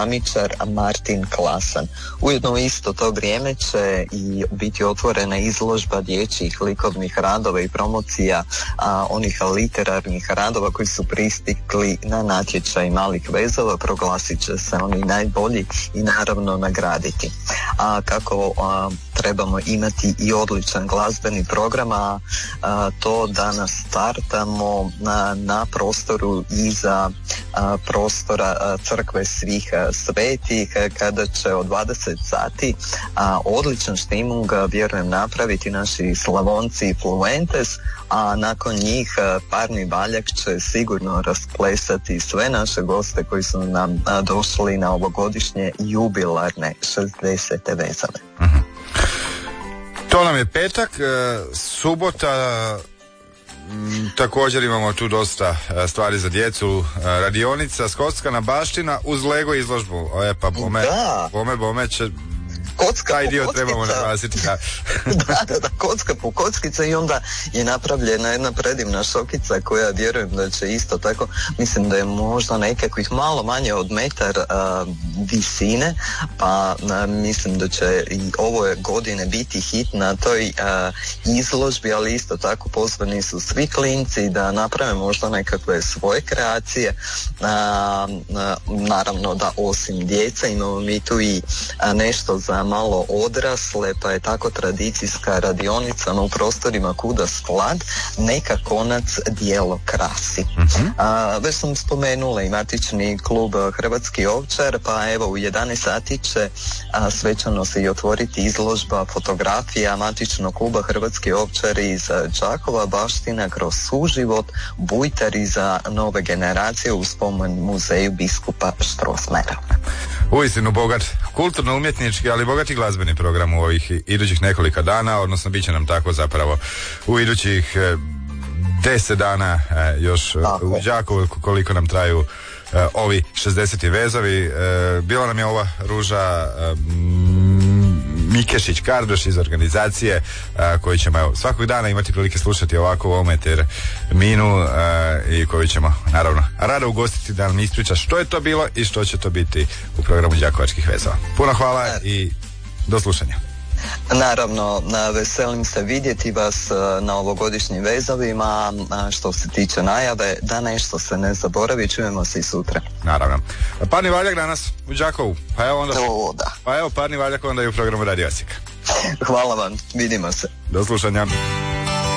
keramičar Martin Klasan. Ujedno u isto to vrijeme će i biti otvorena izložba dječjih likovnih radova i promocija onih literarnih radova koji su pristigli na natječaj malih vezova. Proglasit će se oni najbolji i naravno nagraditi. A kako trebamo imati i odličan glazbeni program, to danas startamo na prostoru iza prostora Crkve svih svetih, kada će od 20 sati odličan štimung, vjerujem, napraviti naši Slavonci i Fluentes, a nakon njih Parni Valjak će sigurno rasplesati sve naše goste koji su nam došli na ovogodišnje jubilarne 60. vezove. Uh-huh. To nam je petak, subota, također imamo tu dosta stvari za djecu, radionica, Skockana baština uz Lego izložbu. Pa bome će... Kocka taj dio kockica. Trebamo naglasiti. Da, kocka po kockica, i onda je napravljena jedna predivna šokica koja vjerujem da će isto tako, mislim da je možda nekakvih malo manje od metar visine, pa mislim da će i ove godine biti hit na toj izložbi, ali isto tako pozvani su svi klinci da naprave možda nekakve svoje kreacije. Naravno da osim djeca imamo mi tu i nešto za malo odrasle, pa je tako tradicijska radionica u prostorima Kuda sklad, neka konac dijelo krasi. Već sam spomenula i matični klub Hrvatski ovčar, pa evo u 11 sati će svečano se i otvoriti izložba fotografija matičnog kluba Hrvatski ovčar iz Đakova, baština kroz suživot, bujtari za nove generacije u spomen muzeju biskupa Strossmayera. Uistinu bogat kulturno-umjetnički, ali bogati glazbeni program u ovih idućih nekoliko dana, odnosno bit će nam tako zapravo u idućih 10 dana još u Đakovu, koliko nam traju ovi 60. vezovi. Bila nam je ova Ruža Mikešić-Kardoš iz organizacije koji ćemo svakog dana imati prilike slušati ovako u ovome terminu i koji ćemo naravno rado ugostiti da nam ispriča što je to bilo i što će to biti u programu Đakovačkih vezova. Puno hvala i do slušanja. Naravno, veselim se vidjeti vas na ovogodišnjim vezovima. Što se tiče najave, da nešto se ne zaboravi, čujemo se i sutra. Naravno. Parni Valjak danas u Đakovu. Pa evo onda. Da. Pa evo Parni Valjak onda i u programu Radio Osijek. Hvala vam, vidimo se. Do slušanja.